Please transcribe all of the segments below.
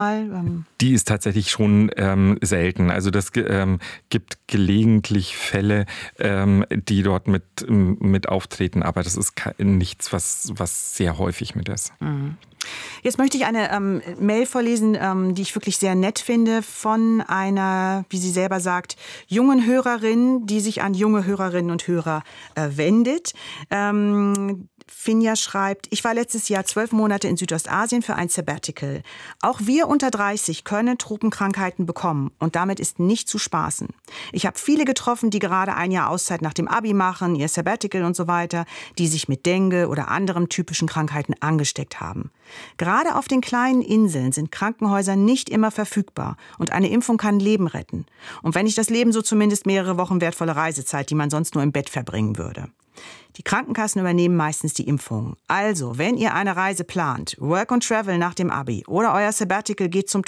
Die ist tatsächlich schon selten. Also das gibt gelegentlich Fälle, die dort mit auftreten, aber das ist nichts, was sehr häufig mit ist. Mhm. Jetzt möchte ich eine Mail vorlesen, die ich wirklich sehr nett finde, von einer, wie sie selber sagt, jungen Hörerin, die sich an junge Hörerinnen und Hörer wendet. Finja schreibt, ich war letztes Jahr 12 Monate in Südostasien für ein Sabbatical. Auch wir unter 30 können Tropenkrankheiten bekommen und damit ist nicht zu spaßen. Ich habe viele getroffen, die gerade ein Jahr Auszeit nach dem Abi machen, ihr Sabbatical und so weiter, die sich mit Dengue oder anderen typischen Krankheiten angesteckt haben. Gerade auf den kleinen Inseln sind Krankenhäuser nicht immer verfügbar und eine Impfung kann Leben retten. Und wenn nicht das Leben, so zumindest mehrere Wochen wertvolle Reisezeit, die man sonst nur im Bett verbringen würde. Die Krankenkassen übernehmen meistens die Impfungen. Also, wenn ihr eine Reise plant, Work and Travel nach dem Abi oder euer Sabbatical geht zum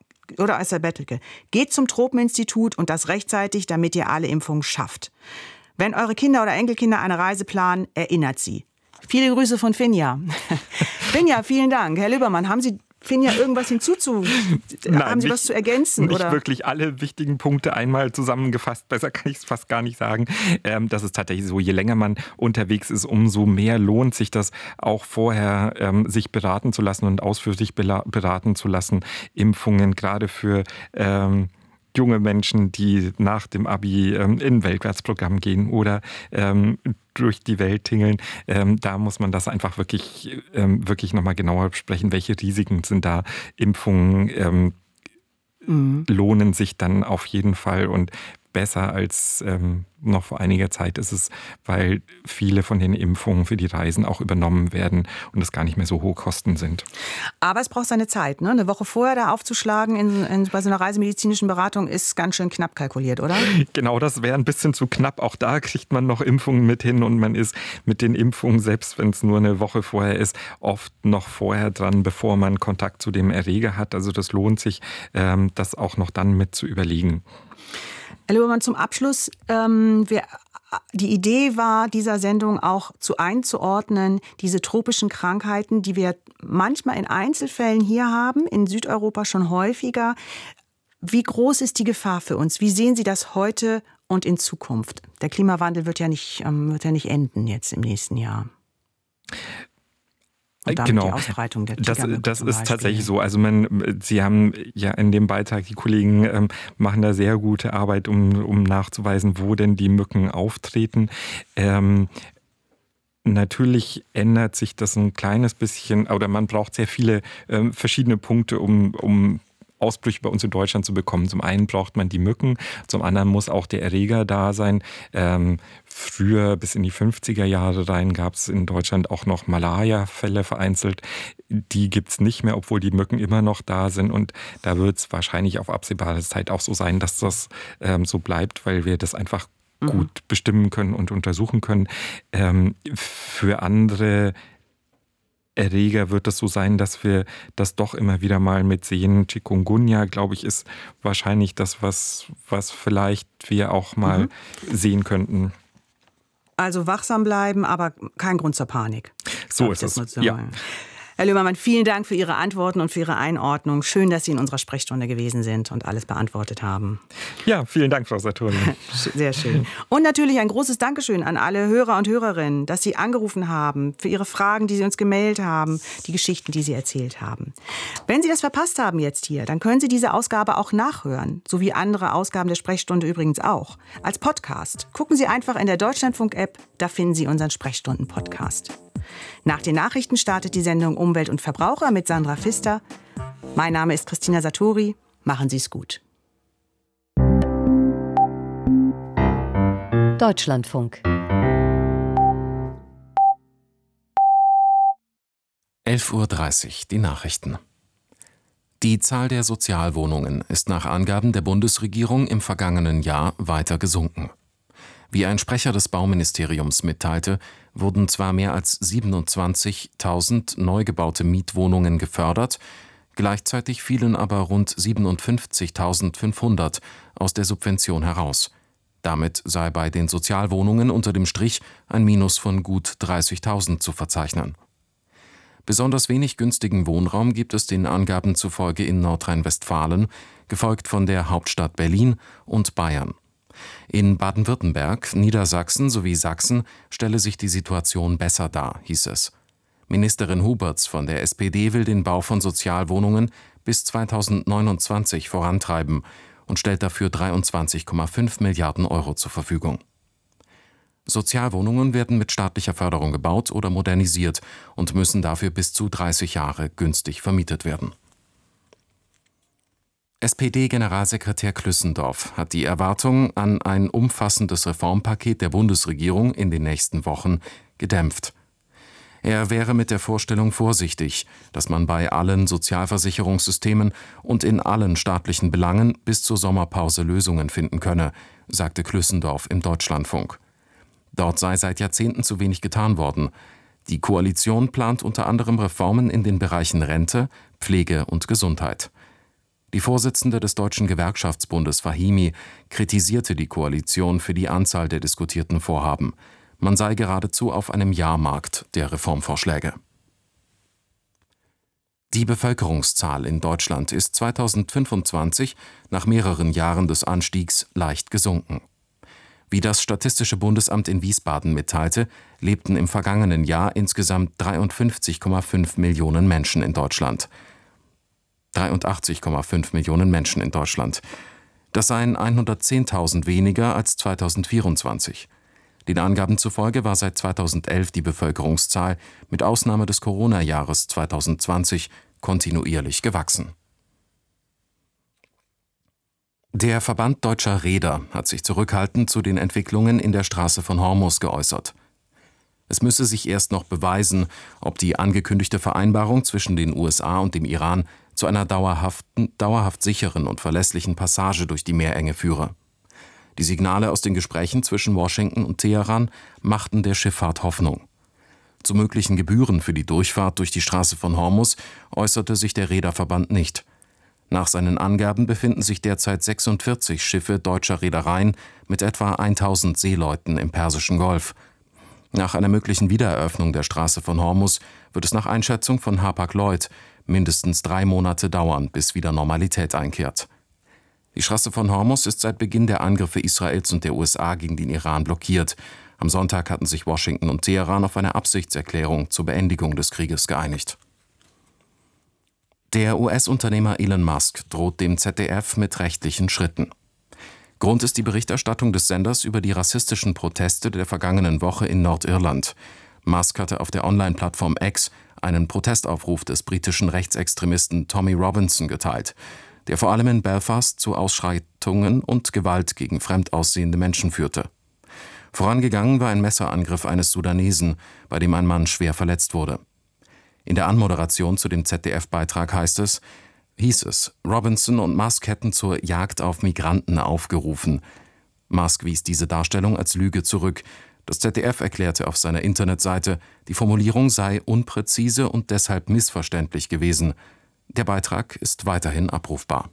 Tropeninstitut und das rechtzeitig, damit ihr alle Impfungen schafft. Wenn eure Kinder oder Enkelkinder eine Reise planen, erinnert sie. Viele Grüße von Finja. Finja, vielen Dank. Herr Lübbermann, haben Sie Finja irgendwas haben Sie was zu ergänzen? Nicht oder? Wirklich alle wichtigen Punkte einmal zusammengefasst. Besser kann ich es fast gar nicht sagen. Das ist tatsächlich so, je länger man unterwegs ist, umso mehr lohnt sich das auch vorher, sich beraten zu lassen und ausführlich beraten zu lassen. Impfungen gerade für junge Menschen, die nach dem Abi in ein Weltwärtsprogramm gehen oder durch die Welt tingeln. Da muss man das einfach wirklich nochmal genauer besprechen. Welche Risiken sind da? Impfungen lohnen sich dann auf jeden Fall und besser als noch vor einiger Zeit ist es, weil viele von den Impfungen für die Reisen auch übernommen werden und es gar nicht mehr so hohe Kosten sind. Aber es braucht seine Zeit, ne? Eine Woche vorher da aufzuschlagen bei so einer reisemedizinischen Beratung ist ganz schön knapp kalkuliert, oder? Genau, das wäre ein bisschen zu knapp. Auch da kriegt man noch Impfungen mit hin und man ist mit den Impfungen, selbst wenn es nur eine Woche vorher ist, oft noch vorher dran, bevor man Kontakt zu dem Erreger hat. Also das lohnt sich, das auch noch dann mit zu überlegen. Herr Lübbermann, zum Abschluss, die Idee war, dieser Sendung auch einzuordnen, diese tropischen Krankheiten, die wir manchmal in Einzelfällen hier haben, in Südeuropa schon häufiger. Wie groß ist die Gefahr für uns? Wie sehen Sie das heute und in Zukunft? Der Klimawandel wird ja nicht enden jetzt im nächsten Jahr. Und damit die Ausbreitung der Tigermücke. Das ist tatsächlich so. Also Sie haben ja in dem Beitrag, die Kollegen machen da sehr gute Arbeit, um nachzuweisen, wo denn die Mücken auftreten. Natürlich ändert sich das ein kleines bisschen, oder man braucht sehr viele verschiedene Punkte, um Ausbrüche bei uns in Deutschland zu bekommen. Zum einen braucht man die Mücken, zum anderen muss auch der Erreger da sein. Früher bis in die 50er Jahre rein gab es in Deutschland auch noch Malaria-Fälle vereinzelt. Die gibt es nicht mehr, obwohl die Mücken immer noch da sind. Und da wird es wahrscheinlich auf absehbare Zeit auch so sein, dass das so bleibt, weil wir das einfach gut bestimmen können und untersuchen können. Für andere Erreger wird es so sein, dass wir das doch immer wieder mal mit sehen. Chikungunya, glaube ich, ist wahrscheinlich das, was vielleicht wir auch mal sehen könnten. Also wachsam bleiben, aber kein Grund zur Panik. So ist es, ja. Herr Lübbermann, vielen Dank für Ihre Antworten und für Ihre Einordnung. Schön, dass Sie in unserer Sprechstunde gewesen sind und alles beantwortet haben. Ja, vielen Dank, Frau Saturni. Sehr schön. Und natürlich ein großes Dankeschön an alle Hörer und Hörerinnen, dass Sie angerufen haben, für Ihre Fragen, die Sie uns gemeldet haben, die Geschichten, die Sie erzählt haben. Wenn Sie das verpasst haben jetzt hier, dann können Sie diese Ausgabe auch nachhören, so wie andere Ausgaben der Sprechstunde übrigens auch, als Podcast. Gucken Sie einfach in der Deutschlandfunk-App, da finden Sie unseren Sprechstunden-Podcast. Nach den Nachrichten startet die Sendung Umwelt und Verbraucher mit Sandra Pfister. Mein Name ist Christina Satori. Machen Sie es gut. Deutschlandfunk. 11:30 Uhr, die Nachrichten. Die Zahl der Sozialwohnungen ist nach Angaben der Bundesregierung im vergangenen Jahr weiter gesunken. Wie ein Sprecher des Bauministeriums mitteilte, wurden zwar mehr als 27.000 neu gebaute Mietwohnungen gefördert, gleichzeitig fielen aber rund 57.500 aus der Subvention heraus. Damit sei bei den Sozialwohnungen unter dem Strich ein Minus von gut 30.000 zu verzeichnen. Besonders wenig günstigen Wohnraum gibt es den Angaben zufolge in Nordrhein-Westfalen, gefolgt von der Hauptstadt Berlin und Bayern. In Baden-Württemberg, Niedersachsen sowie Sachsen stelle sich die Situation besser dar, hieß es. Ministerin Huberts von der SPD will den Bau von Sozialwohnungen bis 2029 vorantreiben und stellt dafür 23,5 Milliarden Euro zur Verfügung. Sozialwohnungen werden mit staatlicher Förderung gebaut oder modernisiert und müssen dafür bis zu 30 Jahre günstig vermietet werden. SPD-Generalsekretär Klüssendorf hat die Erwartungen an ein umfassendes Reformpaket der Bundesregierung in den nächsten Wochen gedämpft. Er wäre mit der Vorstellung vorsichtig, dass man bei allen Sozialversicherungssystemen und in allen staatlichen Belangen bis zur Sommerpause Lösungen finden könne, sagte Klüssendorf im Deutschlandfunk. Dort sei seit Jahrzehnten zu wenig getan worden. Die Koalition plant unter anderem Reformen in den Bereichen Rente, Pflege und Gesundheit. Die Vorsitzende des Deutschen Gewerkschaftsbundes Fahimi kritisierte die Koalition für die Anzahl der diskutierten Vorhaben. Man sei geradezu auf einem Jahrmarkt der Reformvorschläge. Die Bevölkerungszahl in Deutschland ist 2025 nach mehreren Jahren des Anstiegs leicht gesunken. Wie das Statistische Bundesamt in Wiesbaden mitteilte, lebten im vergangenen Jahr insgesamt 53,5 Millionen Menschen in Deutschland. 83,5 Millionen Menschen in Deutschland. Das seien 110.000 weniger als 2024. Den Angaben zufolge war seit 2011 die Bevölkerungszahl mit Ausnahme des Corona-Jahres 2020 kontinuierlich gewachsen. Der Verband Deutscher Reeder hat sich zurückhaltend zu den Entwicklungen in der Straße von Hormuz geäußert. Es müsse sich erst noch beweisen, ob die angekündigte Vereinbarung zwischen den USA und dem Iran zu einer dauerhaft sicheren und verlässlichen Passage durch die Meerenge führe. Die Signale aus den Gesprächen zwischen Washington und Teheran machten der Schifffahrt Hoffnung. Zu möglichen Gebühren für die Durchfahrt durch die Straße von Hormuz äußerte sich der Reederverband nicht. Nach seinen Angaben befinden sich derzeit 46 Schiffe deutscher Reedereien mit etwa 1000 Seeleuten im Persischen Golf. Nach einer möglichen Wiedereröffnung der Straße von Hormuz wird es nach Einschätzung von Hapag-Lloyd mindestens 3 Monate dauern, bis wieder Normalität einkehrt. Die Straße von Hormuz ist seit Beginn der Angriffe Israels und der USA gegen den Iran blockiert. Am Sonntag hatten sich Washington und Teheran auf eine Absichtserklärung zur Beendigung des Krieges geeinigt. Der US-Unternehmer Elon Musk droht dem ZDF mit rechtlichen Schritten. Grund ist die Berichterstattung des Senders über die rassistischen Proteste der vergangenen Woche in Nordirland. Musk hatte auf der Online-Plattform X einen Protestaufruf des britischen Rechtsextremisten Tommy Robinson geteilt, der vor allem in Belfast zu Ausschreitungen und Gewalt gegen fremd aussehende Menschen führte. Vorangegangen war ein Messerangriff eines Sudanesen, bei dem ein Mann schwer verletzt wurde. In der Anmoderation zu dem ZDF-Beitrag hieß es, Robinson und Musk hätten zur Jagd auf Migranten aufgerufen. Musk wies diese Darstellung als Lüge zurück. Das ZDF erklärte auf seiner Internetseite, die Formulierung sei unpräzise und deshalb missverständlich gewesen. Der Beitrag ist weiterhin abrufbar.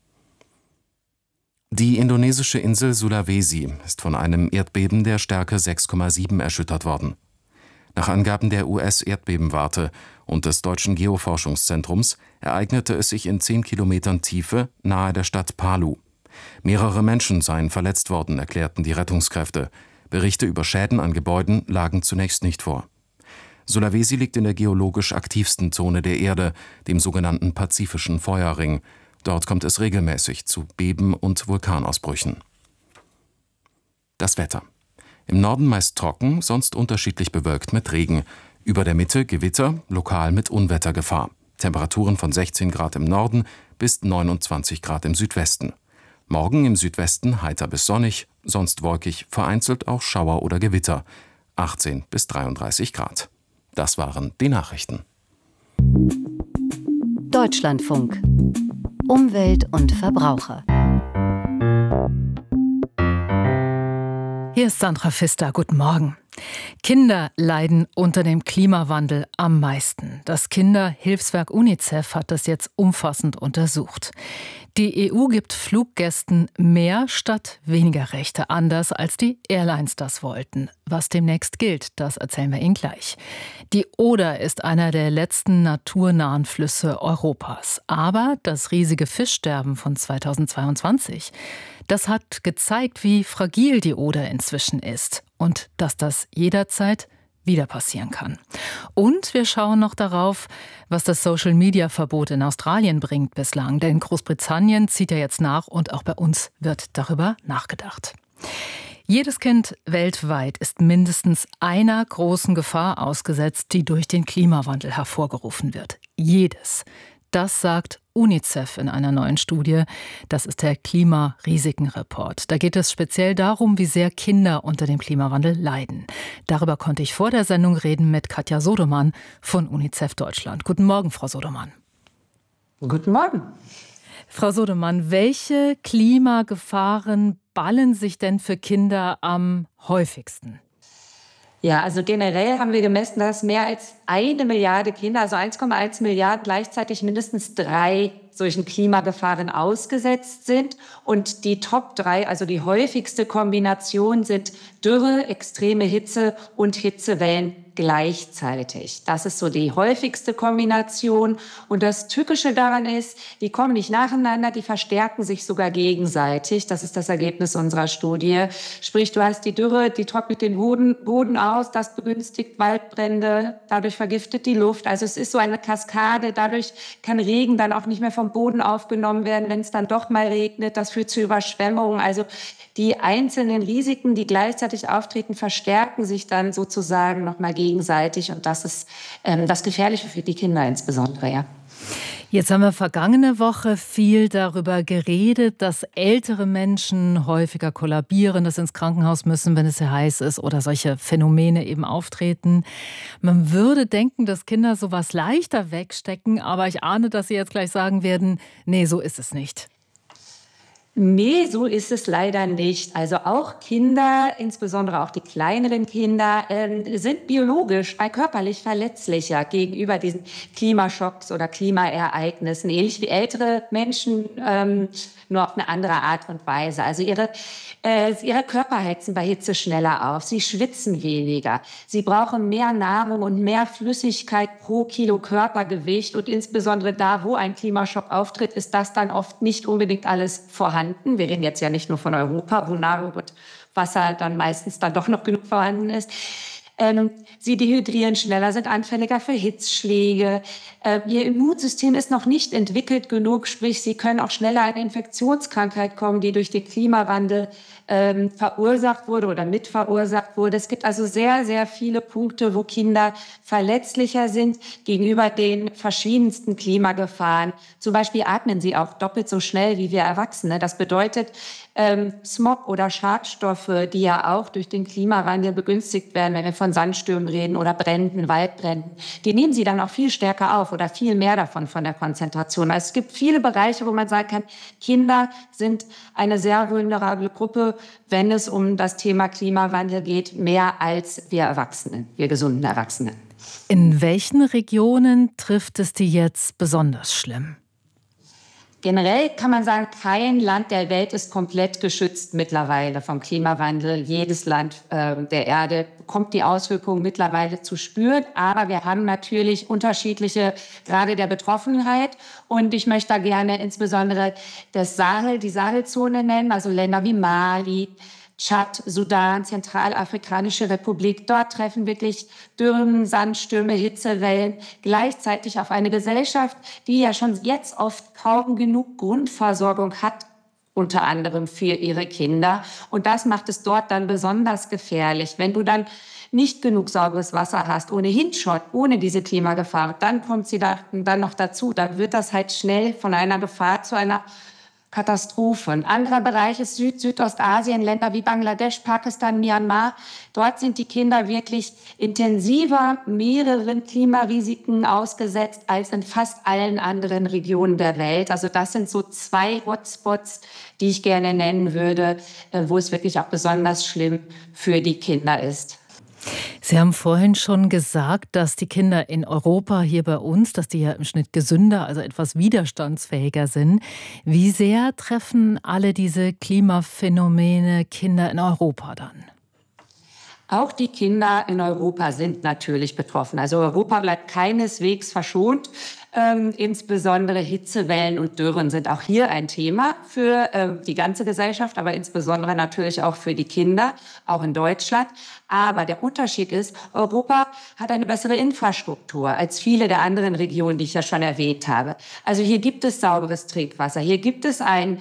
Die indonesische Insel Sulawesi ist von einem Erdbeben der Stärke 6,7 erschüttert worden. Nach Angaben der US-Erdbebenwarte und des Deutschen Geoforschungszentrums ereignete es sich in 10 Kilometern Tiefe nahe der Stadt Palu. Mehrere Menschen seien verletzt worden, erklärten die Rettungskräfte. Berichte über Schäden an Gebäuden lagen zunächst nicht vor. Sulawesi liegt in der geologisch aktivsten Zone der Erde, dem sogenannten Pazifischen Feuerring. Dort kommt es regelmäßig zu Beben- und Vulkanausbrüchen. Das Wetter. Im Norden meist trocken, sonst unterschiedlich bewölkt mit Regen. Über der Mitte Gewitter, lokal mit Unwettergefahr. Temperaturen von 16 Grad im Norden bis 29 Grad im Südwesten. Morgen im Südwesten heiter bis sonnig, sonst wolkig, vereinzelt auch Schauer oder Gewitter. 18 bis 33 Grad. Das waren die Nachrichten. Deutschlandfunk. Umwelt und Verbraucher. Hier ist Sandra Pfister. Guten Morgen. Kinder leiden unter dem Klimawandel am meisten. Das Kinderhilfswerk UNICEF hat das jetzt umfassend untersucht. Die EU gibt Fluggästen mehr statt weniger Rechte, anders als die Airlines das wollten. Was demnächst gilt, das erzählen wir Ihnen gleich. Die Oder ist einer der letzten naturnahen Flüsse Europas. Aber das riesige Fischsterben von 2022, das hat gezeigt, wie fragil die Oder inzwischen ist und dass das jederzeit wieder passieren kann. Und wir schauen noch darauf, was das Social-Media-Verbot in Australien bringt bislang. Denn Großbritannien zieht ja jetzt nach und auch bei uns wird darüber nachgedacht. Jedes Kind weltweit ist mindestens einer großen Gefahr ausgesetzt, die durch den Klimawandel hervorgerufen wird. Jedes. Das sagt UNICEF in einer neuen Studie. Das ist der Klimarisikenreport. Da geht es speziell darum, wie sehr Kinder unter dem Klimawandel leiden. Darüber konnte ich vor der Sendung reden mit Katja Sodemann von UNICEF Deutschland. Guten Morgen, Frau Sodemann. Guten Morgen. Frau Sodemann, welche Klimagefahren ballen sich denn für Kinder am häufigsten? Ja, also generell haben wir gemessen, dass mehr als 1 Milliarde Kinder, also 1,1 Milliarden, gleichzeitig mindestens 3 solchen Klimagefahren ausgesetzt sind. Und die Top 3, also die häufigste Kombination, sind Dürre, extreme Hitze und Hitzewellen gleichzeitig. Das ist so die häufigste Kombination. Und das Tückische daran ist, die kommen nicht nacheinander, die verstärken sich sogar gegenseitig. Das ist das Ergebnis unserer Studie. Sprich, du hast die Dürre, die trocknet den Boden aus, das begünstigt Waldbrände, dadurch vergiftet die Luft. Also es ist so eine Kaskade. Dadurch kann Regen dann auch nicht mehr vom Boden aufgenommen werden, wenn es dann doch mal regnet. Das führt zu Überschwemmungen. Also die einzelnen Risiken, die gleichzeitig auftreten, verstärken sich dann sozusagen nochmal gegenseitig. Und das ist das Gefährliche für die Kinder insbesondere, ja. Jetzt haben wir vergangene Woche viel darüber geredet, dass ältere Menschen häufiger kollabieren, dass sie ins Krankenhaus müssen, wenn es sehr heiß ist oder solche Phänomene eben auftreten. Man würde denken, dass Kinder sowas leichter wegstecken, aber ich ahne, dass Sie jetzt gleich sagen werden, nee, so ist es nicht. Nee, so ist es leider nicht. Also auch Kinder, insbesondere auch die kleineren Kinder, sind biologisch, körperlich verletzlicher gegenüber diesen Klimaschocks oder Klimaereignissen, ähnlich wie ältere Menschen, nur auf eine andere Art und Weise. Also ihre Körper heizen bei Hitze schneller auf, sie schwitzen weniger, sie brauchen mehr Nahrung und mehr Flüssigkeit pro Kilo Körpergewicht und insbesondere da, wo ein Klimaschock auftritt, ist das dann oft nicht unbedingt alles vorhanden. Wir reden jetzt ja nicht nur von Europa, wo Nahrung und Wasser dann meistens dann doch noch genug vorhanden ist. Sie dehydrieren schneller, sind anfälliger für Hitzschläge. Ihr Immunsystem ist noch nicht entwickelt genug, sprich, sie können auch schneller an eine Infektionskrankheit kommen, die durch den Klimawandel verursacht wurde oder mitverursacht wurde. Es gibt also sehr, sehr viele Punkte, wo Kinder verletzlicher sind gegenüber den verschiedensten Klimagefahren. Zum Beispiel atmen sie auch doppelt so schnell wie wir Erwachsene. Das bedeutet, Smog oder Schadstoffe, die ja auch durch den Klimawandel begünstigt werden, wenn wir von Sandstürmen reden oder Bränden, Waldbränden, die nehmen sie dann auch viel stärker auf oder viel mehr davon von der Konzentration. Also es gibt viele Bereiche, wo man sagen kann, Kinder sind eine sehr vulnerable Gruppe, wenn es um das Thema Klimawandel geht, mehr als wir Erwachsenen, wir gesunden Erwachsenen. In welchen Regionen trifft es die jetzt besonders schlimm? Generell kann man sagen, kein Land der Welt ist komplett geschützt mittlerweile vom Klimawandel. Jedes Land der Erde bekommt die Auswirkungen mittlerweile zu spüren. Aber wir haben natürlich unterschiedliche Grade der Betroffenheit. Und ich möchte da gerne insbesondere die Sahelzone nennen, also Länder wie Mali, Tschad, Sudan, Zentralafrikanische Republik. Dort treffen wirklich Dürren, Sandstürme, Hitzewellen gleichzeitig auf eine Gesellschaft, die ja schon jetzt oft kaum genug Grundversorgung hat, unter anderem für ihre Kinder. Und das macht es dort dann besonders gefährlich. Wenn du dann nicht genug sauberes Wasser hast, ohnehin schon, ohne diese Klimagefahr, dann kommt sie dann noch dazu. Dann wird das halt schnell von einer Gefahr zu einer Katastrophe. Ein anderer Bereich ist Südostasien, Länder wie Bangladesch, Pakistan, Myanmar. Dort sind die Kinder wirklich intensiver mehreren Klimarisiken ausgesetzt als in fast allen anderen Regionen der Welt. Also das sind so 2 Hotspots, die ich gerne nennen würde, wo es wirklich auch besonders schlimm für die Kinder ist. Sie haben vorhin schon gesagt, dass die Kinder in Europa hier bei uns, dass die ja im Schnitt gesünder, also etwas widerstandsfähiger sind. Wie sehr treffen alle diese Klimaphänomene Kinder in Europa dann? Auch die Kinder in Europa sind natürlich betroffen. Also Europa bleibt keineswegs verschont. Insbesondere Hitzewellen und Dürren sind auch hier ein Thema für die ganze Gesellschaft, aber insbesondere natürlich auch für die Kinder, auch in Deutschland. Aber der Unterschied ist, Europa hat eine bessere Infrastruktur als viele der anderen Regionen, die ich ja schon erwähnt habe. Also hier gibt es sauberes Trinkwasser, hier gibt es ein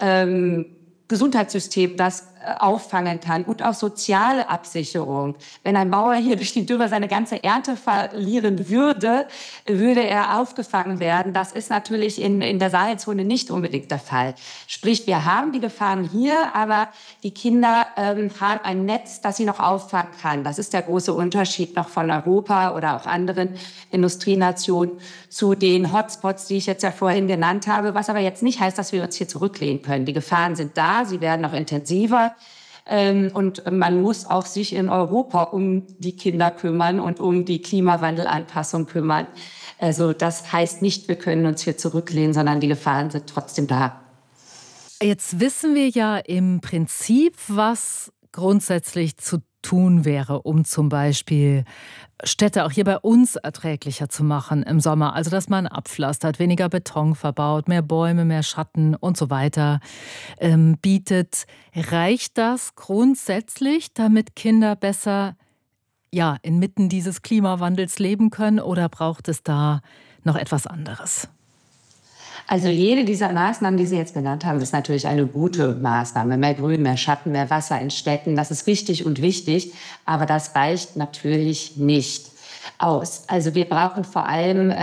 Gesundheitssystem, das auffangen kann und auch soziale Absicherung. Wenn ein Bauer hier durch die Dürre seine ganze Ernte verlieren würde, würde er aufgefangen werden. Das ist natürlich in der Sahelzone nicht unbedingt der Fall. Sprich, wir haben die Gefahren hier, aber die Kinder haben ein Netz, das sie noch auffangen kann. Das ist der große Unterschied noch von Europa oder auch anderen Industrienationen zu den Hotspots, die ich jetzt ja vorhin genannt habe, was aber jetzt nicht heißt, dass wir uns hier zurücklehnen können. Die Gefahren sind da, sie werden noch intensiver. Und man muss auch sich in Europa um die Kinder kümmern und um die Klimawandelanpassung kümmern. Also das heißt nicht, wir können uns hier zurücklehnen, sondern die Gefahren sind trotzdem da. Jetzt wissen wir ja im Prinzip, was grundsätzlich zu tun wäre, um zum Beispiel Städte auch hier bei uns erträglicher zu machen im Sommer. Also dass man abpflastert, weniger Beton verbaut, mehr Bäume, mehr Schatten und so weiter bietet. Reicht das grundsätzlich, damit Kinder besser inmitten dieses Klimawandels leben können, oder braucht es da noch etwas anderes? Also jede dieser Maßnahmen, die Sie jetzt genannt haben, ist natürlich eine gute Maßnahme. Mehr Grün, mehr Schatten, mehr Wasser in Städten, das ist richtig und wichtig. Aber das reicht natürlich nicht aus. Also wir brauchen vor allem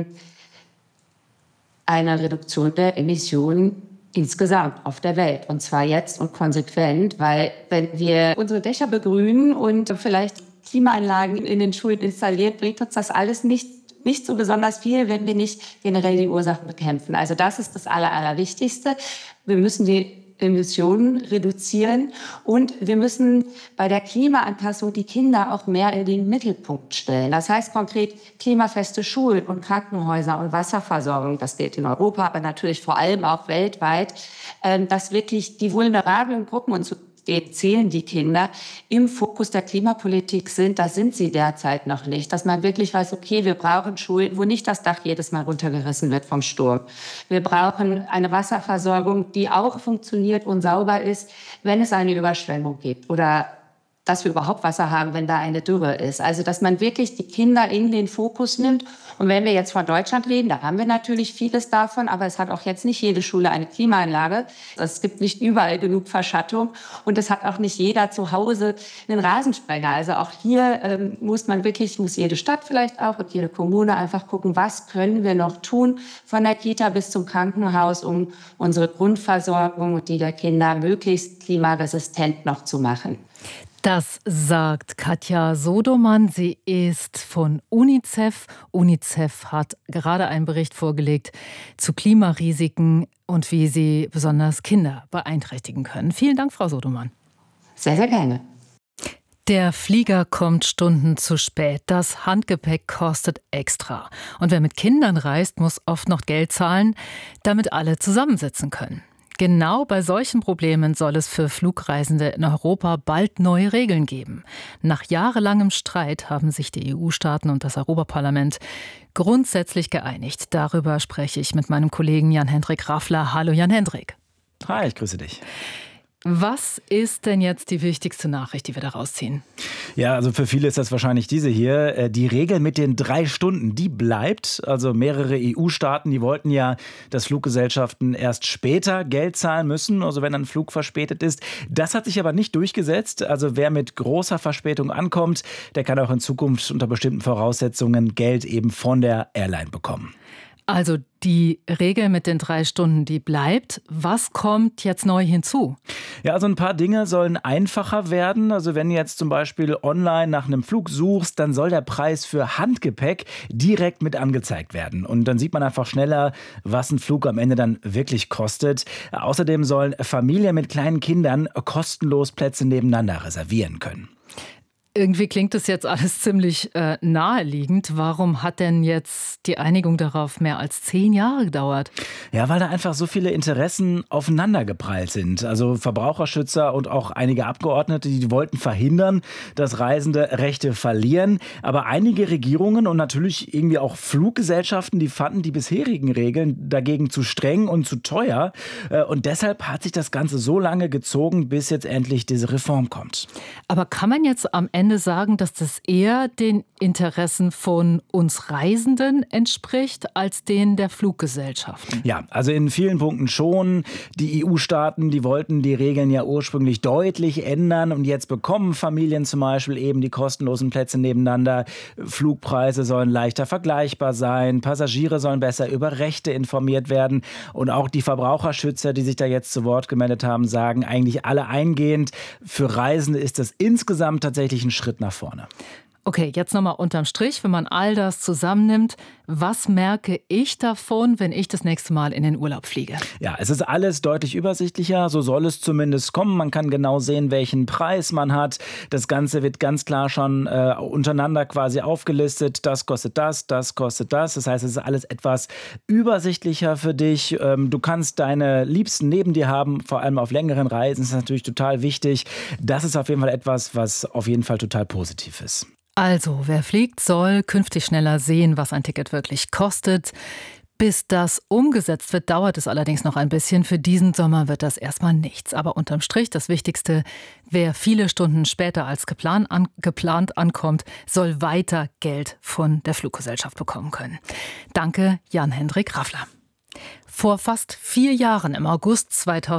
eine Reduktion der Emissionen insgesamt auf der Welt. Und zwar jetzt und konsequent, weil wenn wir unsere Dächer begrünen und vielleicht Klimaanlagen in den Schulen installieren, bringt uns das alles nicht so besonders viel, wenn wir nicht generell die Ursachen bekämpfen. Also das ist das Allerwichtigste. Wir müssen die Emissionen reduzieren und wir müssen bei der Klimaanpassung die Kinder auch mehr in den Mittelpunkt stellen. Das heißt konkret klimafeste Schulen und Krankenhäuser und Wasserversorgung, das gilt in Europa, aber natürlich vor allem auch weltweit, dass wirklich die vulnerablen Gruppen, und zu denen zählen die Kinder, im Fokus der Klimapolitik sind. Das sind sie derzeit noch nicht. Dass man wirklich weiß, okay, wir brauchen Schulen, wo nicht das Dach jedes Mal runtergerissen wird vom Sturm. Wir brauchen eine Wasserversorgung, die auch funktioniert und sauber ist, wenn es eine Überschwemmung gibt oder dass wir überhaupt Wasser haben, wenn da eine Dürre ist. Also, dass man wirklich die Kinder in den Fokus nimmt. Und wenn wir jetzt von Deutschland reden, da haben wir natürlich vieles davon, aber es hat auch jetzt nicht jede Schule eine Klimaanlage. Es gibt nicht überall genug Verschattung und es hat auch nicht jeder zu Hause einen Rasensprenger. Also auch hier muss jede Stadt vielleicht auch und jede Kommune einfach gucken, was können wir noch tun, von der Kita bis zum Krankenhaus, um unsere Grundversorgung und die der Kinder möglichst klimaresistent noch zu machen. Das sagt Katja Sodomann. Sie ist von UNICEF. UNICEF hat gerade einen Bericht vorgelegt zu Klimarisiken und wie sie besonders Kinder beeinträchtigen können. Vielen Dank, Frau Sodomann. Sehr, sehr gerne. Der Flieger kommt Stunden zu spät. Das Handgepäck kostet extra. Und wer mit Kindern reist, muss oft noch Geld zahlen, damit alle zusammensitzen können. Genau bei solchen Problemen soll es für Flugreisende in Europa bald neue Regeln geben. Nach jahrelangem Streit haben sich die EU-Staaten und das Europaparlament grundsätzlich geeinigt. Darüber spreche ich mit meinem Kollegen Jan-Hendrik Raffler. Hallo Jan-Hendrik. Hi, ich grüße dich. Was ist denn jetzt die wichtigste Nachricht, die wir daraus ziehen? Ja, also für viele ist das wahrscheinlich diese hier. Die Regel mit den 3 Stunden, die bleibt. Also mehrere EU-Staaten, die wollten ja, dass Fluggesellschaften erst später Geld zahlen müssen, also wenn ein Flug verspätet ist. Das hat sich aber nicht durchgesetzt. Also wer mit großer Verspätung ankommt, der kann auch in Zukunft unter bestimmten Voraussetzungen Geld eben von der Airline bekommen. Also die Regel mit den 3 Stunden, die bleibt. Was kommt jetzt neu hinzu? Ja, also ein paar Dinge sollen einfacher werden. Also wenn du jetzt zum Beispiel online nach einem Flug suchst, dann soll der Preis für Handgepäck direkt mit angezeigt werden. Und dann sieht man einfach schneller, was ein Flug am Ende dann wirklich kostet. Außerdem sollen Familien mit kleinen Kindern kostenlos Plätze nebeneinander reservieren können. Irgendwie klingt das jetzt alles ziemlich naheliegend. Warum hat denn jetzt die Einigung darauf mehr als 10 Jahre gedauert? Ja, weil da einfach so viele Interessen aufeinandergeprallt sind. Also Verbraucherschützer und auch einige Abgeordnete, die wollten verhindern, dass Reisende Rechte verlieren. Aber einige Regierungen und natürlich irgendwie auch Fluggesellschaften, die fanden die bisherigen Regeln dagegen zu streng und zu teuer. Und deshalb hat sich das Ganze so lange gezogen, bis jetzt endlich diese Reform kommt. Aber kann man jetzt am Ende sagen, dass das eher den Interessen von uns Reisenden entspricht, als denen der Fluggesellschaften? Ja, also in vielen Punkten schon. Die EU-Staaten, die wollten die Regeln ja ursprünglich deutlich ändern und jetzt bekommen Familien zum Beispiel eben die kostenlosen Plätze nebeneinander. Flugpreise sollen leichter vergleichbar sein, Passagiere sollen besser über Rechte informiert werden und auch die Verbraucherschützer, die sich da jetzt zu Wort gemeldet haben, sagen eigentlich alle eingehend, für Reisende ist das insgesamt tatsächlich ein Schritt nach vorne. Okay, jetzt nochmal unterm Strich, wenn man all das zusammennimmt, was merke ich davon, wenn ich das nächste Mal in den Urlaub fliege? Ja, es ist alles deutlich übersichtlicher, so soll es zumindest kommen. Man kann genau sehen, welchen Preis man hat. Das Ganze wird ganz klar schon untereinander quasi aufgelistet. Das kostet das, das kostet das. Das heißt, es ist alles etwas übersichtlicher für dich. Du kannst deine Liebsten neben dir haben, vor allem auf längeren Reisen. Das ist natürlich total wichtig. Das ist auf jeden Fall etwas, was auf jeden Fall total positiv ist. Also, wer fliegt, soll künftig schneller sehen, was ein Ticket wirklich kostet. Bis das umgesetzt wird, dauert es allerdings noch ein bisschen. Für diesen Sommer wird das erstmal nichts. Aber unterm Strich das Wichtigste, wer viele Stunden später als geplant ankommt, soll weiter Geld von der Fluggesellschaft bekommen können. Danke, Jan-Hendrik Raffler. Vor fast 4 Jahren, im August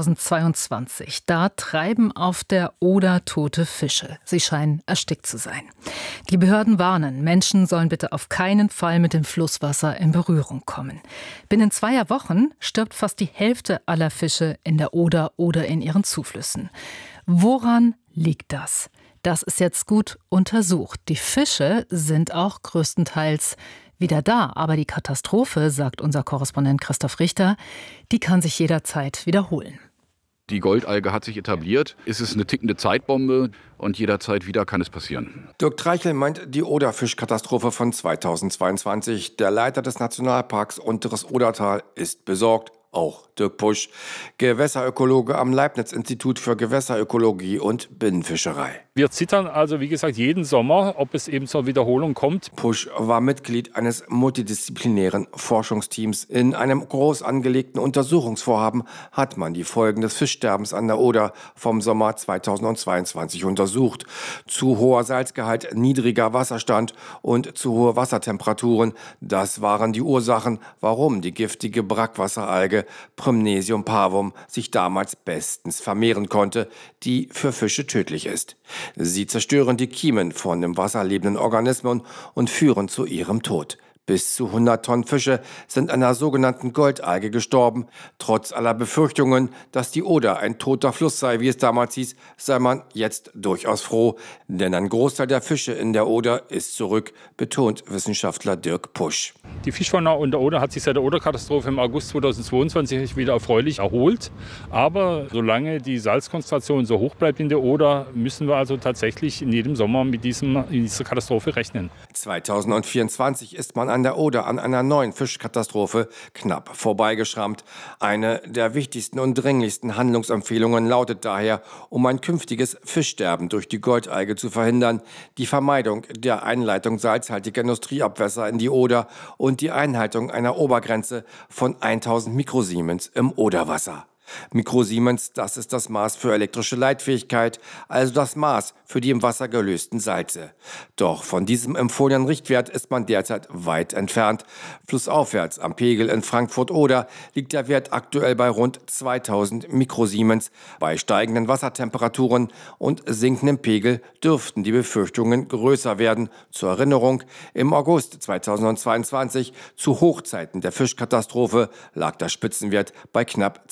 2022, da treiben auf der Oder tote Fische. Sie scheinen erstickt zu sein. Die Behörden warnen, Menschen sollen bitte auf keinen Fall mit dem Flusswasser in Berührung kommen. Binnen 2 Wochen stirbt fast die Hälfte aller Fische in der Oder oder in ihren Zuflüssen. Woran liegt das? Das ist jetzt gut untersucht. Die Fische sind auch größtenteils wieder da. Aber die Katastrophe, sagt unser Korrespondent Christoph Richter, die kann sich jederzeit wiederholen. Die Goldalge hat sich etabliert. Es ist eine tickende Zeitbombe und jederzeit wieder kann es passieren. Dirk Treichel meint die Oderfischkatastrophe von 2022. Der Leiter des Nationalparks Unteres Odertal ist besorgt. Auch Dirk Pusch, Gewässerökologe am Leibniz-Institut für Gewässerökologie und Binnenfischerei. Wir zittern also, wie gesagt, jeden Sommer, ob es eben zur Wiederholung kommt. Pusch war Mitglied eines multidisziplinären Forschungsteams. In einem groß angelegten Untersuchungsvorhaben hat man die Folgen des Fischsterbens an der Oder vom Sommer 2022 untersucht. Zu hoher Salzgehalt, niedriger Wasserstand und zu hohe Wassertemperaturen, das waren die Ursachen, warum die giftige Brackwasseralge Prymnesium parvum sich damals bestens vermehren konnte, die für Fische tödlich ist. Sie zerstören die Kiemen von im Wasser lebenden Organismen und führen zu ihrem Tod. Bis zu 100 Tonnen Fische sind an der sogenannten Goldalge gestorben. Trotz aller Befürchtungen, dass die Oder ein toter Fluss sei, wie es damals hieß, sei man jetzt durchaus froh. Denn ein Großteil der Fische in der Oder ist zurück, betont Wissenschaftler Dirk Pusch. Die Fischfauna in der Oder hat sich seit der Oderkatastrophe im August 2022 wieder erfreulich erholt. Aber solange die Salzkonzentration so hoch bleibt in der Oder, müssen wir also tatsächlich in jedem Sommer mit dieser Katastrophe rechnen. 2024 ist man an der Oder an einer neuen Fischkatastrophe knapp vorbeigeschrammt. Eine der wichtigsten und dringlichsten Handlungsempfehlungen lautet daher, um ein künftiges Fischsterben durch die Goldalge zu verhindern, die Vermeidung der Einleitung salzhaltiger Industrieabwässer in die Oder und die Einhaltung einer Obergrenze von 1000 Mikrosiemens im Oderwasser. Mikrosiemens, das ist das Maß für elektrische Leitfähigkeit, also das Maß für die im Wasser gelösten Salze. Doch von diesem empfohlenen Richtwert ist man derzeit weit entfernt. Flussaufwärts am Pegel in Frankfurt-Oder liegt der Wert aktuell bei rund 2000 Mikrosiemens. Bei steigenden Wassertemperaturen und sinkendem Pegel dürften die Befürchtungen größer werden. Zur Erinnerung, im August 2022, zu Hochzeiten der Fischkatastrophe, lag der Spitzenwert bei knapp 2000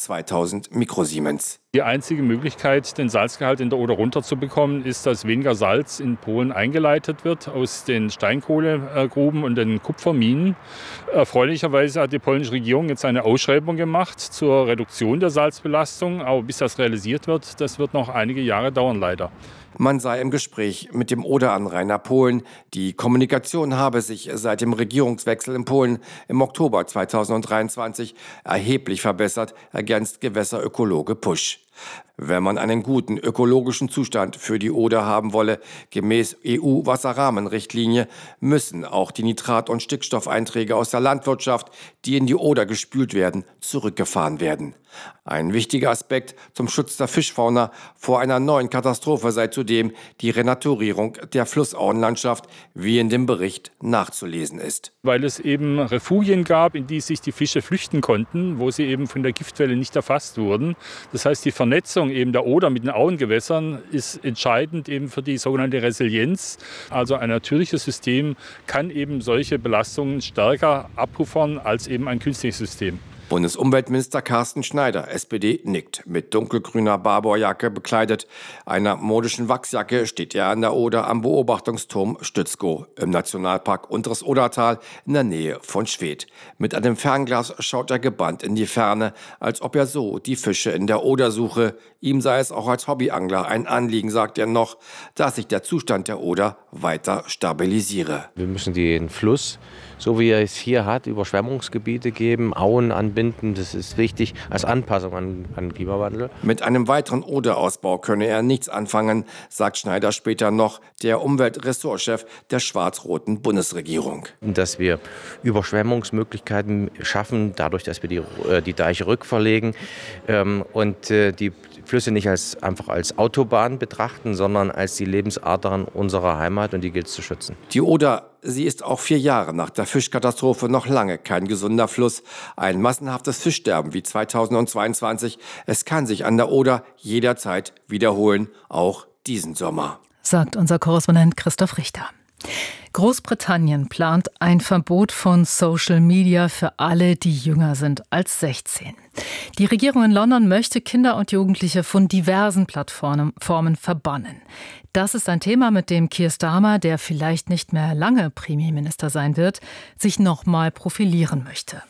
1000 Mikrosiemens. Die einzige Möglichkeit, den Salzgehalt in der Oder runterzubekommen, ist, dass weniger Salz in Polen eingeleitet wird aus den Steinkohlegruben und den Kupferminen. Erfreulicherweise hat die polnische Regierung jetzt eine Ausschreibung gemacht zur Reduktion der Salzbelastung. Aber bis das realisiert wird, das wird noch einige Jahre dauern, leider. Man sei im Gespräch mit dem Oderanrainer Polen. Die Kommunikation habe sich seit dem Regierungswechsel in Polen im Oktober 2023 erheblich verbessert, ergänzt Gewässerökologe Pusch. Wenn man einen guten ökologischen Zustand für die Oder haben wolle, gemäß EU-Wasserrahmenrichtlinie, müssen auch die Nitrat- und Stickstoffeinträge aus der Landwirtschaft, die in die Oder gespült werden, zurückgefahren werden. Ein wichtiger Aspekt zum Schutz der Fischfauna vor einer neuen Katastrophe sei zudem die Renaturierung der Flussauenlandschaft, wie in dem Bericht nachzulesen ist. Weil es eben Refugien gab, in die sich die Fische flüchten konnten, wo sie eben von der Giftwelle nicht erfasst wurden. Das heißt, die Vernetzung eben der Oder mit den Auengewässern ist entscheidend eben für die sogenannte Resilienz. Also ein natürliches System kann eben solche Belastungen stärker abpuffern als eben ein künstliches System. Bundesumweltminister Carsten Schneider, SPD, nickt. Mit dunkelgrüner Barbourjacke bekleidet, einer modischen Wachsjacke, steht er an der Oder am Beobachtungsturm Stützkow im Nationalpark Unteres Odertal in der Nähe von Schwedt. Mit einem Fernglas schaut er gebannt in die Ferne, als ob er so die Fische in der Oder suche. Ihm sei es auch als Hobbyangler ein Anliegen, sagt er noch, dass sich der Zustand der Oder weiter stabilisiere. Wir müssen den Fluss, so wie er es hier hat, Überschwemmungsgebiete geben, Auen anbinden. Das ist wichtig als Anpassung an Klimawandel. Mit einem weiteren Oderausbau könne er nichts anfangen, sagt Schneider später noch, der Umweltressortchef der schwarz-roten Bundesregierung. Dass wir Überschwemmungsmöglichkeiten schaffen, dadurch, dass wir die Deiche rückverlegen und die Flüsse nicht einfach als Autobahn betrachten, sondern als die Lebensadern unserer Heimat, und die gilt es zu schützen. Die Oder, sie ist auch 4 Jahre nach der Fischkatastrophe noch lange kein gesunder Fluss. Ein massenhaftes Fischsterben wie 2022. Es kann sich an der Oder jederzeit wiederholen, auch diesen Sommer. Sagt unser Korrespondent Christoph Richter. Großbritannien plant ein Verbot von Social Media für alle, die jünger sind als 16. Die Regierung in London möchte Kinder und Jugendliche von diversen Plattformen verbannen. Das ist ein Thema, mit dem Keir Starmer, der vielleicht nicht mehr lange Premierminister sein wird, sich nochmal profilieren möchte.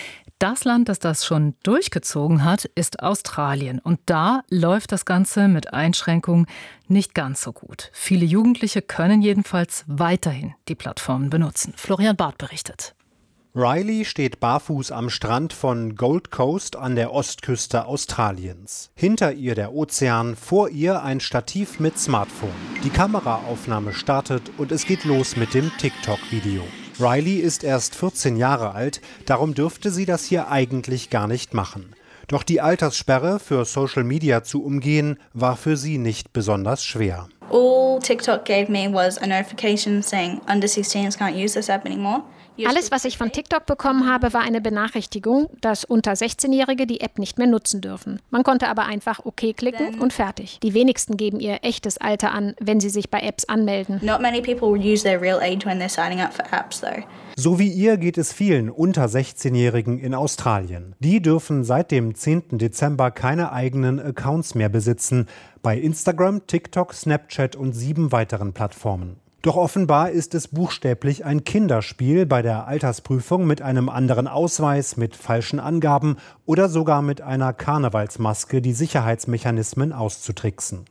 Das Land, das das schon durchgezogen hat, ist Australien. Und da läuft das Ganze mit Einschränkungen nicht ganz so gut. Viele Jugendliche können jedenfalls weiterhin die Plattformen benutzen. Florian Barth berichtet. Riley steht barfuß am Strand von Gold Coast an der Ostküste Australiens. Hinter ihr der Ozean, vor ihr ein Stativ mit Smartphone. Die Kameraaufnahme startet und es geht los mit dem TikTok-Video. Riley ist erst 14 Jahre alt, darum dürfte sie das hier eigentlich gar nicht machen. Doch die Alterssperre für Social Media zu umgehen, war für sie nicht besonders schwer. All TikTok gave me was a notification saying under 16s can't use this app anymore. Alles, was ich von TikTok bekommen habe, war eine Benachrichtigung, dass unter 16-Jährige die App nicht mehr nutzen dürfen. Man konnte aber einfach OK klicken und fertig. Die wenigsten geben ihr echtes Alter an, wenn sie sich bei Apps anmelden. Not many people use their real age when they're signing up for apps though. So wie ihr geht es vielen unter 16-Jährigen in Australien. Die dürfen seit dem 10. Dezember keine eigenen Accounts mehr besitzen. Bei Instagram, TikTok, Snapchat und 7 weiteren Plattformen. Doch offenbar ist es buchstäblich ein Kinderspiel, bei der Altersprüfung mit einem anderen Ausweis, mit falschen Angaben oder sogar mit einer Karnevalsmaske die Sicherheitsmechanismen auszutricksen.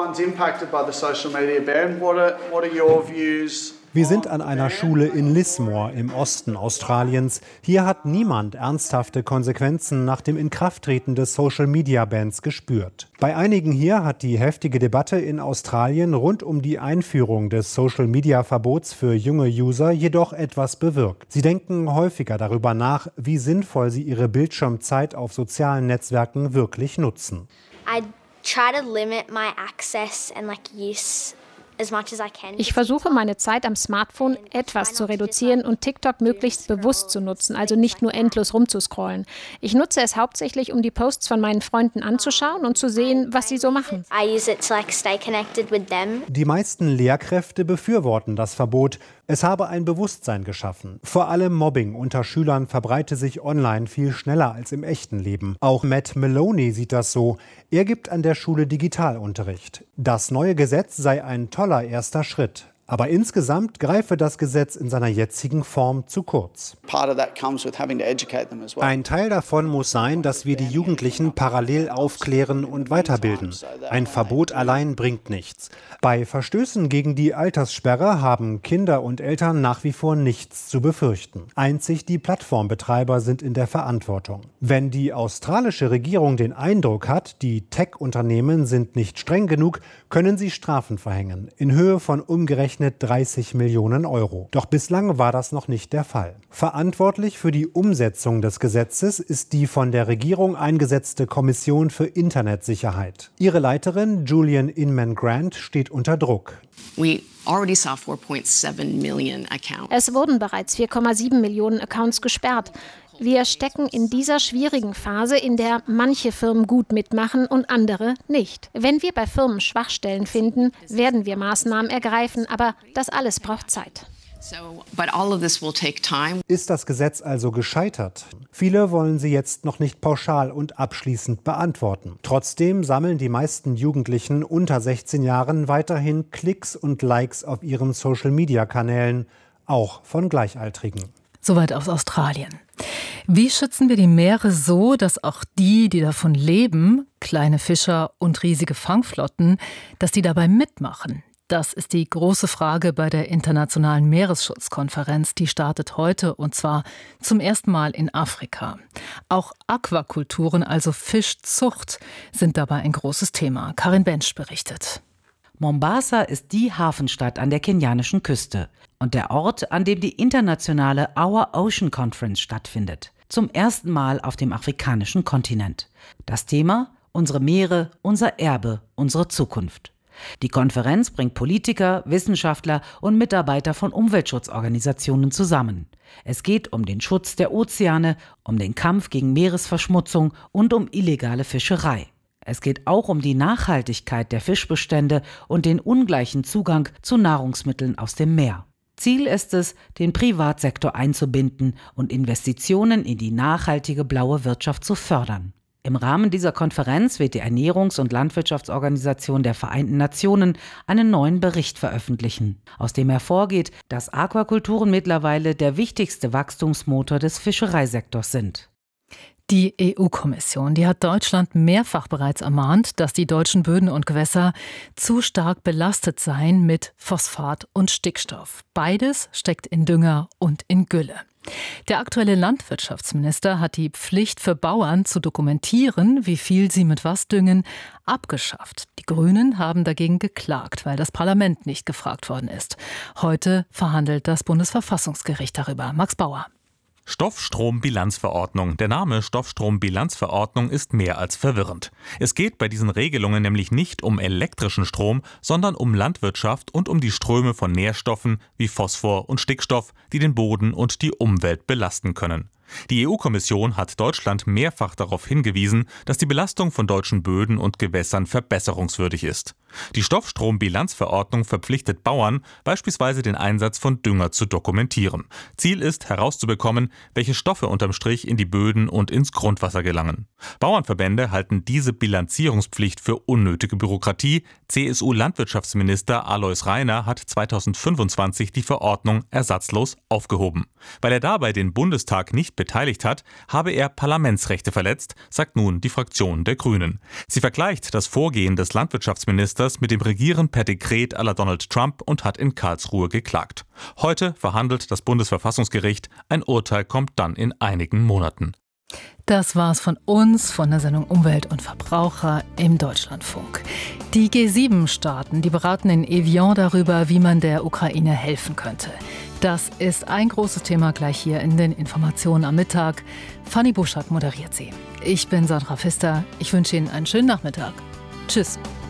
Wir sind an einer Schule in Lismore im Osten Australiens. Hier hat niemand ernsthafte Konsequenzen nach dem Inkrafttreten des Social-Media-Bans gespürt. Bei einigen hier hat die heftige Debatte in Australien rund um die Einführung des Social-Media-Verbots für junge User jedoch etwas bewirkt. Sie denken häufiger darüber nach, wie sinnvoll sie ihre Bildschirmzeit auf sozialen Netzwerken wirklich nutzen. I try to limit my access and use Ich versuche, meine Zeit am Smartphone etwas zu reduzieren und TikTok möglichst bewusst zu nutzen, also nicht nur endlos rumzuscrollen. Ich nutze es hauptsächlich, um die Posts von meinen Freunden anzuschauen und zu sehen, was sie so machen. Die meisten Lehrkräfte befürworten das Verbot. Es habe ein Bewusstsein geschaffen. Vor allem Mobbing unter Schülern verbreite sich online viel schneller als im echten Leben. Auch Matt Maloney sieht das so. Er gibt an der Schule Digitalunterricht. Das neue Gesetz sei ein toller erster Schritt. Aber insgesamt greife das Gesetz in seiner jetzigen Form zu kurz. Ein Teil davon muss sein, dass wir die Jugendlichen parallel aufklären und weiterbilden. Ein Verbot allein bringt nichts. Bei Verstößen gegen die Alterssperre haben Kinder und Eltern nach wie vor nichts zu befürchten. Einzig die Plattformbetreiber sind in der Verantwortung. Wenn die australische Regierung den Eindruck hat, die Tech-Unternehmen sind nicht streng genug, können sie Strafen verhängen, in Höhe von umgerechnet 30 Millionen Euro. Doch bislang war das noch nicht der Fall. Verantwortlich für die Umsetzung des Gesetzes ist die von der Regierung eingesetzte Kommission für Internetsicherheit. Ihre Leiterin Julian Inman-Grant steht unter Druck. Es wurden bereits 4,7 Millionen Accounts gesperrt. Wir stecken in dieser schwierigen Phase, in der manche Firmen gut mitmachen und andere nicht. Wenn wir bei Firmen Schwachstellen finden, werden wir Maßnahmen ergreifen, aber das alles braucht Zeit. Ist das Gesetz also gescheitert? Viele wollen sie jetzt noch nicht pauschal und abschließend beantworten. Trotzdem sammeln die meisten Jugendlichen unter 16 Jahren weiterhin Klicks und Likes auf ihren Social-Media-Kanälen, auch von Gleichaltrigen. Soweit aus Australien. Wie schützen wir die Meere so, dass auch die davon leben, kleine Fischer und riesige Fangflotten, dass die dabei mitmachen? Das ist die große Frage bei der Internationalen Meeresschutzkonferenz. Die startet heute und zwar zum ersten Mal in Afrika. Auch Aquakulturen, also Fischzucht, sind dabei ein großes Thema. Karin Bensch berichtet. Mombasa ist die Hafenstadt an der kenianischen Küste und der Ort, an dem die internationale Our Ocean Conference stattfindet. Zum ersten Mal auf dem afrikanischen Kontinent. Das Thema: unsere Meere, unser Erbe, unsere Zukunft. Die Konferenz bringt Politiker, Wissenschaftler und Mitarbeiter von Umweltschutzorganisationen zusammen. Es geht um den Schutz der Ozeane, um den Kampf gegen Meeresverschmutzung und um illegale Fischerei. Es geht auch um die Nachhaltigkeit der Fischbestände und den ungleichen Zugang zu Nahrungsmitteln aus dem Meer. Ziel ist es, den Privatsektor einzubinden und Investitionen in die nachhaltige blaue Wirtschaft zu fördern. Im Rahmen dieser Konferenz wird die Ernährungs- und Landwirtschaftsorganisation der Vereinten Nationen einen neuen Bericht veröffentlichen, aus dem hervorgeht, dass Aquakulturen mittlerweile der wichtigste Wachstumsmotor des Fischereisektors sind. Die EU-Kommission, die hat Deutschland mehrfach bereits ermahnt, dass die deutschen Böden und Gewässer zu stark belastet seien mit Phosphat und Stickstoff. Beides steckt in Dünger und in Gülle. Der aktuelle Landwirtschaftsminister hat die Pflicht für Bauern zu dokumentieren, wie viel sie mit was düngen, abgeschafft. Die Grünen haben dagegen geklagt, weil das Parlament nicht gefragt worden ist. Heute verhandelt das Bundesverfassungsgericht darüber. Max Bauer. Stoffstrombilanzverordnung. Der Name Stoffstrombilanzverordnung ist mehr als verwirrend. Es geht bei diesen Regelungen nämlich nicht um elektrischen Strom, sondern um Landwirtschaft und um die Ströme von Nährstoffen wie Phosphor und Stickstoff, die den Boden und die Umwelt belasten können. Die EU-Kommission hat Deutschland mehrfach darauf hingewiesen, dass die Belastung von deutschen Böden und Gewässern verbesserungswürdig ist. Die Stoffstrombilanzverordnung verpflichtet Bauern, beispielsweise den Einsatz von Dünger zu dokumentieren. Ziel ist, herauszubekommen, welche Stoffe unterm Strich in die Böden und ins Grundwasser gelangen. Bauernverbände halten diese Bilanzierungspflicht für unnötige Bürokratie. CSU-Landwirtschaftsminister Alois Rainer hat 2025 die Verordnung ersatzlos aufgehoben. Weil er dabei den Bundestag nicht beteiligt hat, habe er Parlamentsrechte verletzt, sagt nun die Fraktion der Grünen. Sie vergleicht das Vorgehen des Landwirtschaftsministers mit dem Regieren per Dekret à la Donald Trump und hat in Karlsruhe geklagt. Heute verhandelt das Bundesverfassungsgericht. Ein Urteil kommt dann in einigen Monaten. Das war's von uns, von der Sendung Umwelt und Verbraucher im Deutschlandfunk. Die G7-Staaten, die beraten in Evian darüber, wie man der Ukraine helfen könnte. Das ist ein großes Thema gleich hier in den Informationen am Mittag. Fanny Buschert moderiert sie. Ich bin Sandra Pfister. Ich wünsche Ihnen einen schönen Nachmittag. Tschüss.